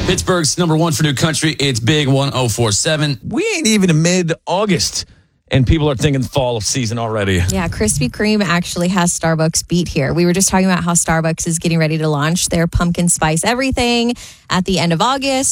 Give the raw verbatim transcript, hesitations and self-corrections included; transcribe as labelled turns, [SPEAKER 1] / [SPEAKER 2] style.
[SPEAKER 1] Pittsburgh's number one for new country. It's Big one oh four seven.
[SPEAKER 2] We ain't even in mid-August, and people are thinking fall season already.
[SPEAKER 3] Yeah, Krispy Kreme actually has Starbucks beat here. We were just talking about how Starbucks is getting ready to launch their pumpkin spice everything at the end of August.